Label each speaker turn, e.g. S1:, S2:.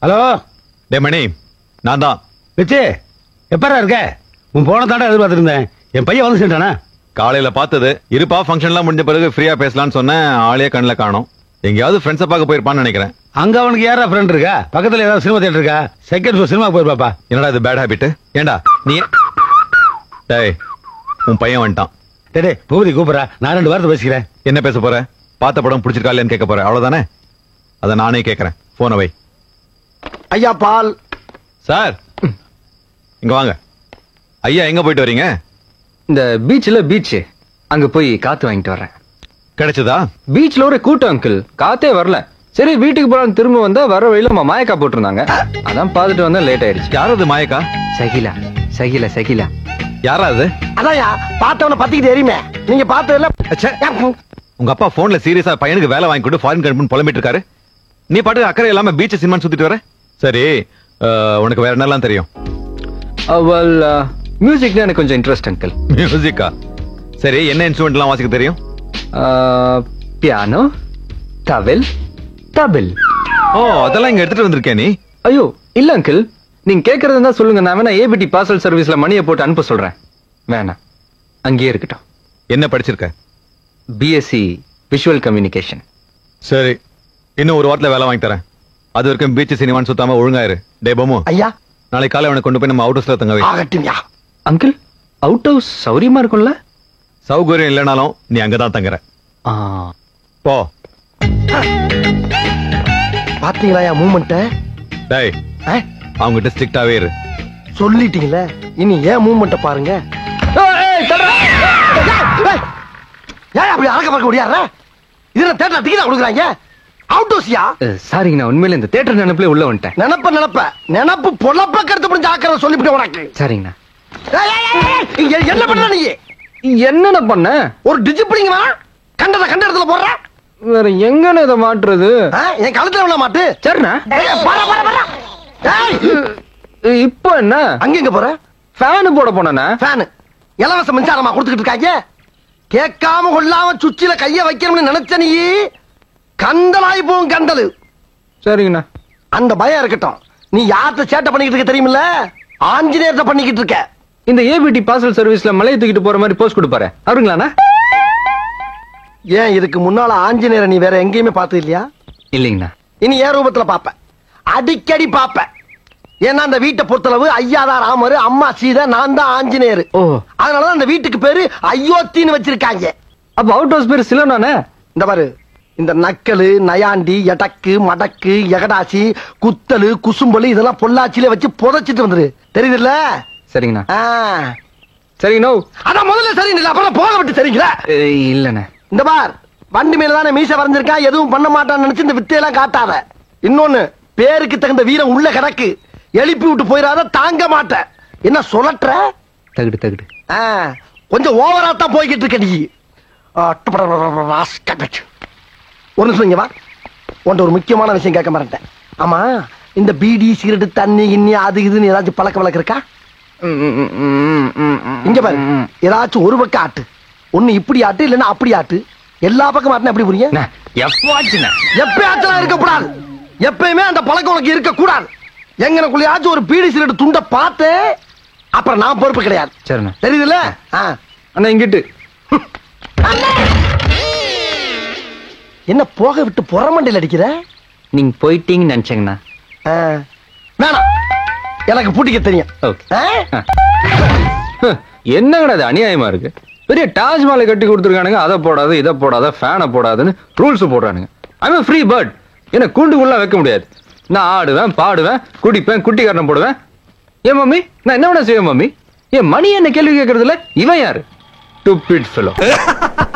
S1: Hello
S2: டே மணி, நான் தான்.
S1: பிச்சு எப்பரா இருக்க? உன் போன தாண்டா எதிர்பார்த்திருந்தேன். என் பையன் வந்து சேர்ந்தானா?
S2: காலையில பார்த்தது இருப்பா, ஃபங்க்ஷன்லாம் முடிஞ்ச பிறகு ஃப்ரீயா பேசலாம்னு சொன்னேன். ஆளே கண்ணில் காணோம். எங்கேயாவது ஃப்ரெண்ட்ஸை பார்க்க போயிருப்பான்னு நினைக்கிறேன்.
S1: அங்க அவனுக்கு யாரா ஃப்ரெண்ட் இருக்கா? பக்கத்துல ஏதாவது சினிமா தியேட்டர் இருக்கா? Second show cinema போயிருப்பாப்பா.
S2: என்னடா இது பேட் ஹாபிட்? ஏண்டா நீ டேய், உன் பையன் வந்துட்டான்.
S1: டேய் பூபதி கூப்பிடா, நான் 2 வாரத்தை பேசிக்கிறேன்.
S2: என்ன பேச போற? பார்த்த படம் பிடிச்சிருக்கா இல்லையான்னு கேட்க போறேன், அவ்வளவுதானே? அதை நானே கேட்கறேன். போன வை.
S3: ஐயா பால்.
S2: சார் இங்க வாங்க. ஐயா எங்க போயிட்டு வரீங்க?
S4: இந்த பீச் அங்க போய் காத்து வாங்கிட்டு வர்றேன்.
S2: கிடைச்சதா?
S4: பீச்ல ஒரு கூட்டம் அங்கிள், காத்தே வரல. சரி வீட்டுக்கு போலாம் திரும்ப வந்தா வர வழியில மாயக்கா போட்டிருந்தாங்க. அதான் பாத்துட்டு வந்தா லேட் ஆயிடுச்சு.
S2: யாரது மாயக்கா?
S4: சகிலா
S2: யாரா அது?
S3: அதான்யா பார்த்தவன பத்திக்கிட்டு எரியுமே. நீங்க பார்த்ததுல
S2: உங்க அப்பா போன்ல சீரியஸா பையனுக்கு வேலை வாங்கி கொண்டு ஃபாரின் கம்பெனி புலம்பிட்டு இருக்காரு. நீ பாட்டு அக்கறை இல்லாம பீச் சினிமா சுத்திட்டு வர. சரி உனக்கு வேற என்னெல்லாம் தெரியும்?
S4: மியூசிக் எனக்கு கொஞ்சம் இன்ட்ரெஸ்ட் அங்கிள்.
S2: மியூசிக்கா? சரி என்ன இன்ஸ்ட்ருமெண்ட் எல்லாம் வாசிக்க தெரியும்?
S4: பியானோ, தபில்.
S2: ஓ அதெல்லாம் இங்க எடுத்துட்டு வந்திருக்கே நீ?
S4: ஐயோ இல்ல அங்கிள், நீங்க கேக்குறதா இருந்தா சொல்லுங்க. நான் வேணா ஏபிடி பார்சல் சர்வீஸ்ல மணியை போட்டு அனுப்ப சொல்றேன். வேணாம், அங்கேயே இருக்கட்டும்.
S2: என்ன படிச்சிருக்க?
S4: BSc visual communication.
S2: சரி இன்னும் ஒரு வாரத்துல வேலை வாங்கி தரேன். அது வரைக்கும் பீச் சினிமான்னு சுத்தாம ஒழுங்காயிரு. டே பொம்மு,
S3: ஐயா
S2: நாளைக்கு காலை அவனை கொண்டு போய் நம்ம அவுட் ஹவுஸ்ல தங்க வை.
S3: ஆகட்டும்யா.
S4: அங்கிள் அவுட் ஹவுஸ் சௌரியமா இருக்கும்ல?
S2: சௌகரியம் இல்லைனாலும் நீ அங்கதான் தங்குற. போ.
S3: பாத்தீங்களா மூமெண்ட்?
S2: டேய் அவங்ககிட்ட ஸ்ட்ரிக்டாவே இரு.
S3: சொல்லிட்டீங்களே, இனி ஏன் மூமெண்ட பாருங்க. ஏன் அப்படி அழக பார்க்க முடியாத? இதுல தேட்டர்ல டிக்கெட் கொடுக்குறாங்க. அவுட் ஹவுஸ்யா?
S4: சாரிங்க, நான் உண்மையில இந்த தியேட்டர் நினைப்புல உள்ள வந்துட்டேன்.
S3: நினப்பு பொழப்ப கருத்து புரிஞ்சு ஆக்கிற சொல்லிவிட்டு உனக்கு.
S4: சரிங்கண்ணா.
S3: என்ன பண்ற நீ?
S4: என்னென்ன பண்ண?
S3: ஒரு டிஜிப்ளிங் கண்ட இடத்துல போடுற.
S4: வேற எங்கன்னு இதை மாட்டுறது?
S3: என் கழுத்துல உள்ள மாட்டு.
S4: சரிண்ணா. இப்போ என்ன
S3: அங்க எங்க போற?
S4: ஃபேன் போட போனா?
S3: ஃபேன் இலவச மின்சாரமா கொடுத்துக்கிட்டு இருக்காங்க. கேட்காம கொள்ளாம சுச்சில கைய வைக்கணும்னு நினைச்ச நீ கந்தலாய் போகும் கந்தலு.
S4: சரிங்கண்ணா.
S3: அந்த பயம் இருக்கட்டும். நீ யார்கிட்ட சேட்டை பண்ணிக்கிட்டு இருக்க தெரியுமில்ல? ஆஞ்சநேயர்கிட்ட பண்ணிக்கிட்டு இருக்க.
S4: இந்த ஏபிடி பார்சல் சர்வீஸ்ல மலையை தூக்கிட்டு போற மாதிரி போஸ்ட் கொடுப்பாரு அவருங்களாண்ணா?
S3: ஏன் இதுக்கு முன்னால ஆஞ்சநேயரை நீ வேற எங்கேயுமே பார்த்தது இல்லையா?
S4: இல்லைங்கண்ணா.
S3: இனி ஏன் ரூபத்துல பாப்ப? அடிக்கடி பாப்ப. ஏன்னா அந்த வீட்டை பொறுத்தளவு ஐயாதான் ராமர், அம்மா சீதை, நான் தான் ஆஞ்சநேயர்.
S4: ஓ
S3: அதனாலதான் அந்த வீட்டுக்கு பேரு அயோத்தின்னு வச்சிருக்காங்க.
S4: அப்ப அவுட் ஹவுஸ் பேரு சிலோனானே?
S3: இந்த பாரு, இந்த நக்கலு, நயாண்டி, எடக்கு, மடக்கு, எகடாசி, குத்தலு, குசும்பலு இதெல்லாம் பொள்ளாச்சியில வச்சு புதைச்சிட்டு வந்துரு. தெரியுதுல்ல?
S4: சரிங்கண்ணா. சரிங்கண்ணா.
S3: அதான் முதல்ல சரிங்க, அப்புறம் போக விட்டு சரிங்களா?
S4: இல்லண்ணே.
S3: இந்த பார், வண்டி மேலதானே மீச வரைஞ்சிருக்கா, எதுவும் பண்ண மாட்டான்னு நினைச்சு இந்த வித்தையெல்லாம் காட்டாத. இன்னொன்னு, பேருக்கு தகுந்த வீரம் உள்ள கிடக்கு. எழுப்பி விட்டு போயிடாத, தாங்க மாட்டேன். என்ன சொல்லற்ற?
S4: தகுடு.
S3: கொஞ்சம் ஓவரா தான் போய்கிட்டு இருக்க நீ. ஒரு நிமிஷம் இங்க வா. உன்ட்ட ஒரு முக்கியமான விஷயம் கேட்க மாட்டேன். ஆமா, இந்த பீடி சிகரெட் தண்ணி கிண்ணி அது இதுன்னு ஏதாச்சும் பழக்க வழக்கம் இருக்கா? இங்க பாரு, ஏதாச்சும் ஒரு பக்கம் ஆட்டு. ஒண்ணு இப்படி ஆட்டு, இல்லன்னா அப்படி ஆட்டு. எல்லா பக்கம் ஆட்டுனா எப்படி புரியும்? எப்பயாச்சும் இருக்க கூடாது. எப்பயுமே அந்த பழக்கம் உனக்கு இருக்க கூடாது. எங்கனக்குள்ளயாச்சும் ஒரு பீடி சிகரெட் துண்ட பார்த்து அப்புறம் நான் பொறுப்பு கிடையாது.
S4: சரிண்ணா.
S3: தெரியுதுல்ல?
S4: அண்ணா இங்கிட்டு.
S3: என்ன போக விட்டு புறமண்டையில் அடிக்கிற?
S4: நீங்க போயிட்டீங்கன்னு நினைச்சேங்கண்ணா.
S3: வேணாம், எனக்கு பூட்டிக்க தெரியும்.
S4: என்னங்கடா அது அநியாயமா இருக்கு. பெரிய தாஜ்மஹாலை கட்டி கொடுத்துருக்கானுங்க. அதை போடாது, இதை போடாத, ஃபேனை போடாதுன்னு ரூல்ஸ் போடுறானுங்க. I free bird. என்ன கூண்டுக்குள்ள வைக்க முடியாது. நான் ஆடுவேன், பாடுவேன், குடிப்பேன், குட்டி காரணம் போடுவேன். ஏன் மம்மி, நான் என்ன வேணா செய்வேன் மம்மி. என் மணி என்ன கேள்வி கேட்கறது இல்ல. இவன் யாரு? Stupid fellow.